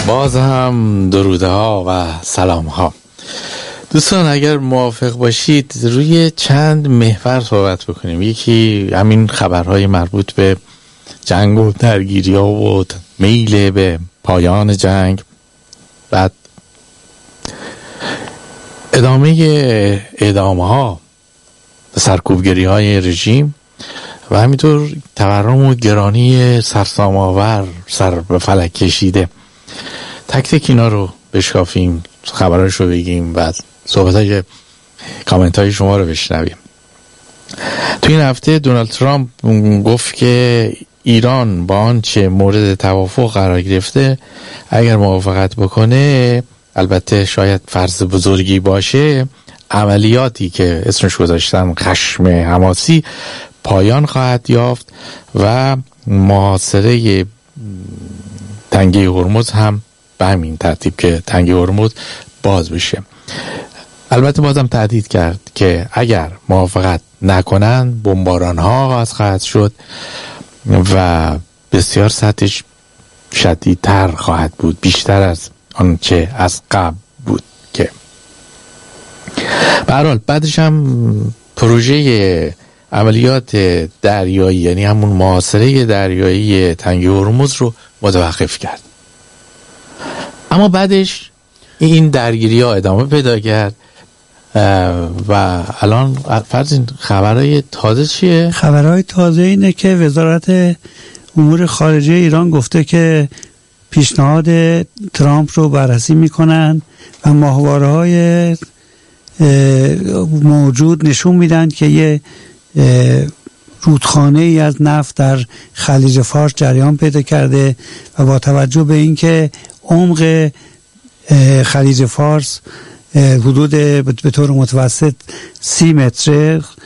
باز هم درودها و سلامها. دوستان اگر موافق باشید روی چند محور صحبت بکنیم. یکی همین خبرهای مربوط به جنگ و درگیری ها و میل به پایان جنگ، بعد ادامه ها سرکوبگری های رژیم و همینطور تورم و گرانی سرسام آور سر به فلک کشیده. تک تک اینا رو بشکافیم، خبرش رو بگیم، بعد صحبتای کامنت های شما رو بشنویم. تو این هفته دونالد ترامپ گفت که ایران با آنچه مورد توافق قرار گرفته اگر موافقت بکنه، البته شاید فرض بزرگی باشه، عملیاتی که اسمش گذاشتن خشم حماسی پایان خواهد یافت و محاصره تنگه هرمز هم به همین ترتیب که تنگه هرمز باز بشه. البته بازم تهدید کرد که اگر موافقت نکنن بمباران ها آغاز خواهد شد و بسیار سطحش شدیدتر خواهد بود، بیشتر از آنچه از قبل بود. که به هر حال بعدش هم پروژه عملیات دریایی، یعنی همون محاصره دریایی تنگه هرمز رو متوقف کرد. اما بعدش این درگیری ها ادامه پیدا کرد و الان فرض این خبرهای تازه چیه؟ خبرهای تازه اینه که وزارت امور خارجه ایران گفته که پیشنهاد ترامپ رو بررسی میکنن و ماهواره‌های موجود نشون میدن که یه رودخانه ای از نفت در خلیج فارس جریان پیدا کرده و با توجه به اینکه عمق خلیج فارس حدود به طور متوسط 30 متر